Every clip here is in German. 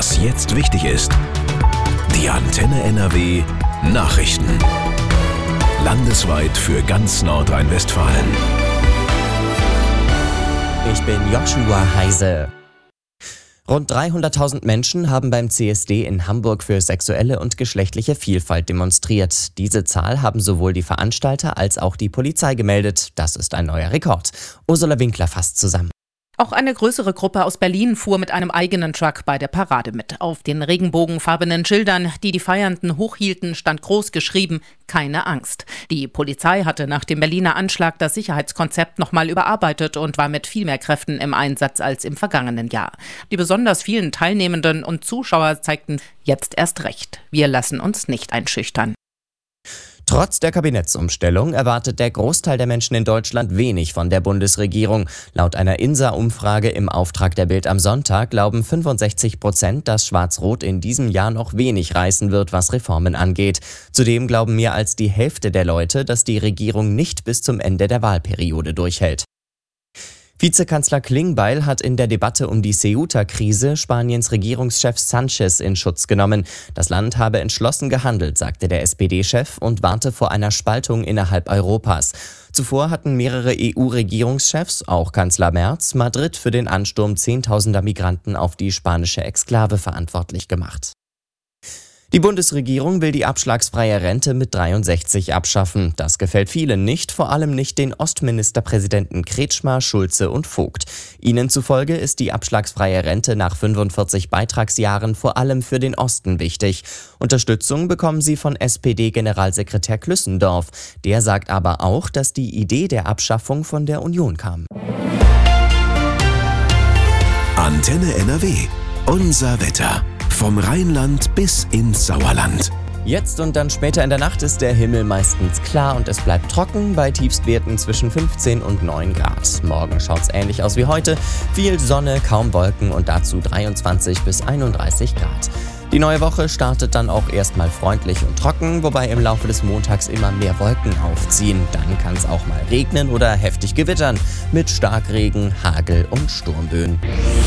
Was jetzt wichtig ist. Die Antenne NRW Nachrichten. Landesweit für ganz Nordrhein-Westfalen. Ich bin Joshua Heise. Rund 300.000 Menschen haben beim CSD in Hamburg für sexuelle und geschlechtliche Vielfalt demonstriert. Diese Zahl haben sowohl die Veranstalter als auch die Polizei gemeldet. Das ist ein neuer Rekord. Ursula Winkler fasst zusammen. Auch eine größere Gruppe aus Berlin fuhr mit einem eigenen Truck bei der Parade mit. Auf den regenbogenfarbenen Schildern, die die Feiernden hochhielten, stand groß geschrieben: Keine Angst. Die Polizei hatte nach dem Berliner Anschlag das Sicherheitskonzept nochmal überarbeitet und war mit viel mehr Kräften im Einsatz als im vergangenen Jahr. Die besonders vielen Teilnehmenden und Zuschauer zeigten jetzt erst recht: Wir lassen uns nicht einschüchtern. Trotz der Kabinettsumstellung erwartet der Großteil der Menschen in Deutschland wenig von der Bundesregierung. Laut einer INSA-Umfrage im Auftrag der Bild am Sonntag glauben 65%, dass Schwarz-Rot in diesem Jahr noch wenig reißen wird, was Reformen angeht. Zudem glauben mehr als die Hälfte der Leute, dass die Regierung nicht bis zum Ende der Wahlperiode durchhält. Vizekanzler Klingbeil hat in der Debatte um die Ceuta-Krise Spaniens Regierungschef Sánchez in Schutz genommen. Das Land habe entschlossen gehandelt, sagte der SPD-Chef und warnte vor einer Spaltung innerhalb Europas. Zuvor hatten mehrere EU-Regierungschefs, auch Kanzler Merz, Madrid für den Ansturm zehntausender Migranten auf die spanische Exklave verantwortlich gemacht. Die Bundesregierung will die abschlagsfreie Rente mit 63 abschaffen. Das gefällt vielen nicht, vor allem nicht den Ostministerpräsidenten Kretschmer, Schulze und Vogt. Ihnen zufolge ist die abschlagsfreie Rente nach 45 Beitragsjahren vor allem für den Osten wichtig. Unterstützung bekommen sie von SPD-Generalsekretär Klüssendorf. Der sagt aber auch, dass die Idee der Abschaffung von der Union kam. Antenne NRW. Unser Wetter. Vom Rheinland bis ins Sauerland. Jetzt und dann später in der Nacht ist der Himmel meistens klar und es bleibt trocken bei Tiefstwerten zwischen 15 und 9 Grad. Morgen schaut's ähnlich aus wie heute. Viel Sonne, kaum Wolken und dazu 23 bis 31 Grad. Die neue Woche startet dann auch erstmal freundlich und trocken, wobei im Laufe des Montags immer mehr Wolken aufziehen. Dann kann es auch mal regnen oder heftig gewittern mit Starkregen, Hagel und Sturmböen.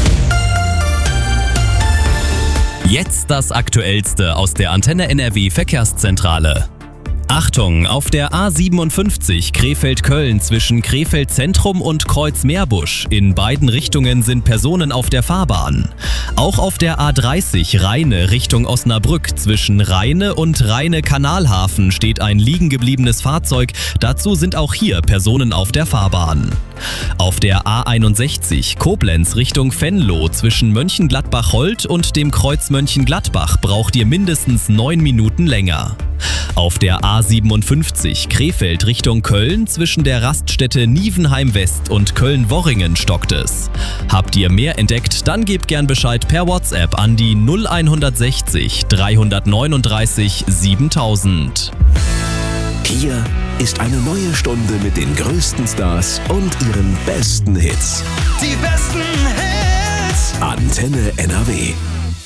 Jetzt das Aktuellste aus der Antenne NRW Verkehrszentrale. Achtung, auf der A57 Krefeld-Köln zwischen Krefeld-Zentrum und Kreuz-Meerbusch. In beiden Richtungen sind Personen auf der Fahrbahn. Auch auf der A30 Rheine Richtung Osnabrück zwischen Rheine und Rheine-Kanalhafen steht ein liegen gebliebenes Fahrzeug. Dazu sind auch hier Personen auf der Fahrbahn. Auf der A61 Koblenz Richtung Venlo zwischen Mönchengladbach-Holt und dem Kreuz Mönchengladbach braucht ihr mindestens 9 Minuten länger. Auf der A57 Krefeld Richtung Köln zwischen der Raststätte Nievenheim West und Köln-Worringen stockt es. Habt ihr mehr entdeckt, dann gebt gern Bescheid per WhatsApp an die 0160 339 7000. Hier ist eine neue Stunde mit den größten Stars und ihren besten Hits. Die besten Hits. Antenne NRW.